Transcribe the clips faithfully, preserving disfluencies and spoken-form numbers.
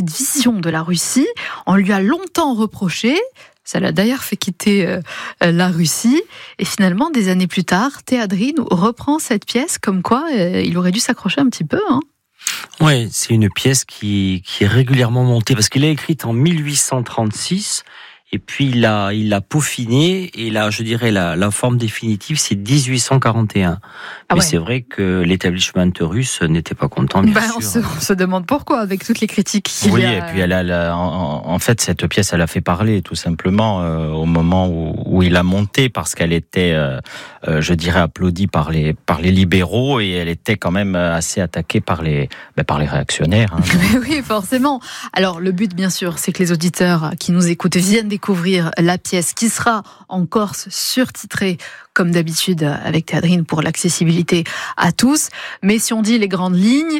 cette vision de la Russie. On lui a longtemps reproché. Ça l'a d'ailleurs fait quitter euh, la Russie. Et finalement, des années plus tard, Théadrine reprend cette pièce, comme quoi euh, il aurait dû s'accrocher un petit peu. Hein. Oui, c'est une pièce qui, qui est régulièrement montée, parce qu'il est écrite en mille huit cent trente-six. Et puis il l'a, il l'a peaufiné, et là, je dirais, la, la forme définitive, c'est dix-huit cent quarante et un. Ah Mais ouais. c'est vrai que l'établissement russe n'était pas content, bien Ben, sûr. on, se, on se demande pourquoi, avec toutes les critiques qu'il Oui, y a. et puis elle a, la- en, en fait, cette pièce, elle a fait parler, tout simplement, euh, au moment où, où il a monté, parce qu'elle était, euh, euh, je dirais, applaudie par les, par les libéraux, et elle était quand même assez attaquée par les, ben, par les réactionnaires. Hein. Mais oui, forcément. Alors, le but, bien sûr, c'est que les auditeurs qui nous écoutent viennent découvrir la pièce qui sera en Corse surtitrée, comme d'habitude, avec Théadrine, pour l'accessibilité à tous. Mais si on dit les grandes lignes,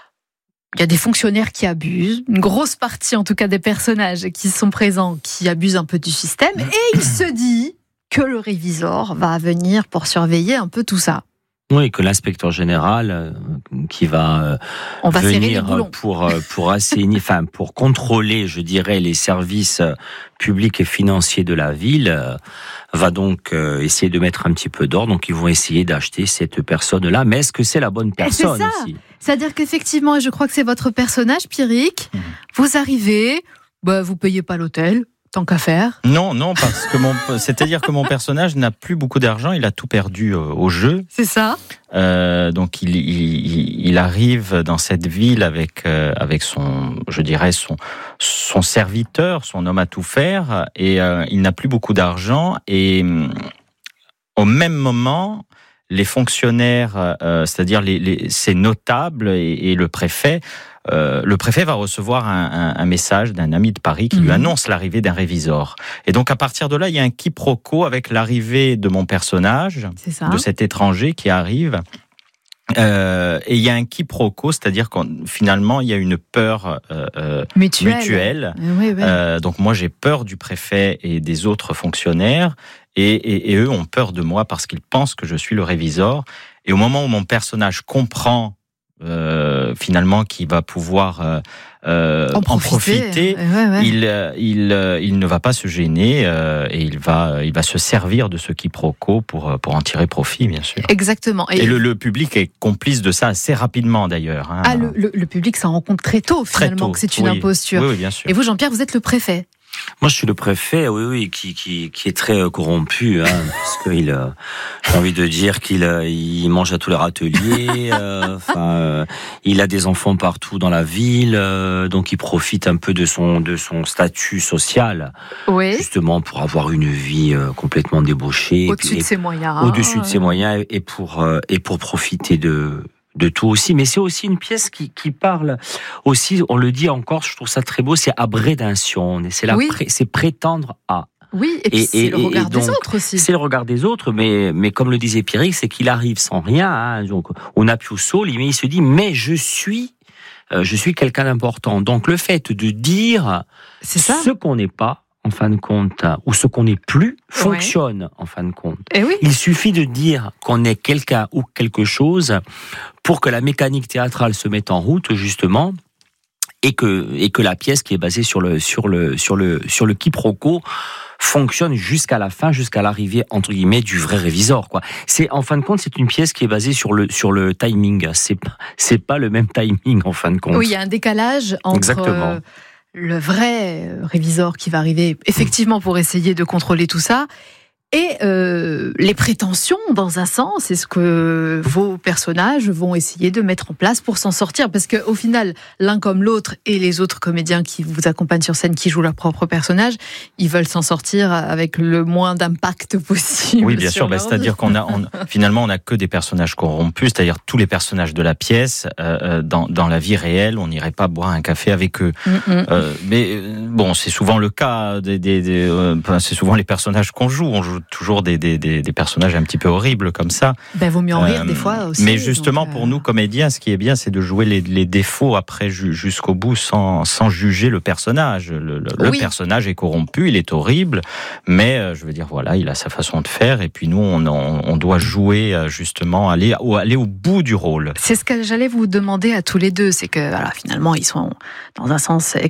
il y a des fonctionnaires qui abusent, une grosse partie, en tout cas, des personnages qui sont présents, qui abusent un peu du système, et il se dit que le révisor va venir pour surveiller un peu tout ça. Oui, que l'inspecteur général euh, qui va euh, On va serrer les venir boulons. pour euh, pour assainir, enfin pour contrôler, je dirais, les services euh, publics et financiers de la ville, euh, va donc euh, essayer de mettre un petit peu d'ordre. Donc ils vont essayer d'acheter cette personne-là. Mais est-ce que c'est la bonne personne c'est ça. aussi ? C'est-à-dire qu'effectivement, et je crois que c'est votre personnage, Pierrick, Mmh. vous arrivez, bah, vous payez pas l'hôtel, tant qu'à faire. Non, non, parce que mon, c'est-à-dire que mon personnage n'a plus beaucoup d'argent, il a tout perdu euh, au jeu. C'est ça. Euh, donc il, il, il arrive dans cette ville avec euh, avec son, je dirais son son serviteur, son homme à tout faire, et euh, il n'a plus beaucoup d'argent. Et euh, au même moment, les fonctionnaires, euh, c'est-à-dire les, les, ces notables et, et le préfet. Euh, le préfet va recevoir un, un, un message d'un ami de Paris qui mmh. lui annonce l'arrivée d'un révisor. Et donc, à partir de là, il y a un quiproquo avec l'arrivée de mon personnage, c'est ça. de cet étranger qui arrive. Euh, et il y a un quiproquo, c'est-à-dire que finalement, il y a une peur euh, mutuelle. mutuelle. Oui, oui. Euh, donc, moi, j'ai peur du préfet et des autres fonctionnaires. Et, et, et eux ont peur de moi parce qu'ils pensent que je suis le révisor. Et au moment où mon personnage comprend Euh, finalement qui va pouvoir euh, euh, en en profiter, profiter ouais, ouais. il, il, il ne va pas se gêner euh, et il va, il va se servir de ce quiproquo pour, pour en tirer profit, bien sûr. Exactement. Et, et le, le public est complice de ça assez rapidement, d'ailleurs. Hein. Ah, le, le, le public s'en rend compte très tôt, finalement, très tôt, que c'est une oui. imposture. Oui, oui, bien sûr. Et vous, Jean-Pierre, vous êtes le préfet. Moi, je suis le préfet, oui, oui, qui, qui, qui est très corrompu, hein, parce qu'il, euh, j'ai envie de dire qu'il, euh, il mange à tous les râteliers. Euh, enfin, euh, il a des enfants partout dans la ville, euh, donc il profite un peu de son, de son statut social, oui. justement pour avoir une vie euh, complètement débauchée, au-dessus et, de ses moyens, au-dessus de ses moyens, et pour, euh, et pour profiter de. de tout aussi, mais c'est aussi une pièce qui, qui parle aussi, on le dit encore, je trouve ça très beau, c'est abrédation, c'est, la oui. pré, c'est prétendre à. Oui, et puis et, c'est et, le regard donc, des autres aussi. C'est le regard des autres, mais, mais comme le disait Pierrick, c'est qu'il arrive sans rien, hein, donc on appuie au sol, mais il se dit, mais je suis, euh, je suis quelqu'un d'important. Donc le fait de dire c'est ça. ce qu'on n'est pas, en fin de compte, ou ce qu'on n'est plus, fonctionne, ouais. en fin de compte. Et oui. Il suffit de dire qu'on est quelqu'un ou quelque chose pour que la mécanique théâtrale se mette en route, justement, et que, et que la pièce qui est basée sur le, sur le, sur le, sur le quiproquo fonctionne jusqu'à la fin, jusqu'à l'arrivée, entre guillemets, du vrai révisor, quoi. C'est, en fin de compte, c'est une pièce qui est basée sur le, sur le timing. C'est, c'est pas le même timing, en fin de compte. Oui, il y a un décalage entre... Exactement. Euh... le vrai révisor qui va arriver effectivement pour essayer de contrôler tout ça, et euh, les prétentions, dans un sens, c'est ce que vos personnages vont essayer de mettre en place pour s'en sortir, parce qu'au final, l'un comme l'autre et les autres comédiens qui vous accompagnent sur scène, qui jouent leur propre personnage, ils veulent s'en sortir avec le moins d'impact possible. Oui, bien sûr, bah, c'est-à-dire qu'on a, on, finalement, on n'a que des personnages corrompus, c'est-à-dire tous les personnages de la pièce, euh, dans, dans la vie réelle, on n'irait pas boire un café avec eux. Mm-hmm. Euh, mais bon, c'est souvent le cas, des, des, des, euh, c'est souvent les personnages qu'on joue, on joue toujours des, des, des, des personnages un petit peu horribles comme ça. Ben, vaut mieux en rire euh, des fois aussi. Mais justement, donc, euh... pour nous comédiens, ce qui est bien, c'est de jouer les, les défauts après jusqu'au bout sans, sans juger le personnage. Le, le, oui. le personnage est corrompu, il est horrible, mais euh, je veux dire, voilà, il a sa façon de faire, et puis nous, on, on, on doit jouer justement, aller, aller au bout du rôle. C'est ce que j'allais vous demander à tous les deux, c'est que voilà, finalement, ils sont dans un sens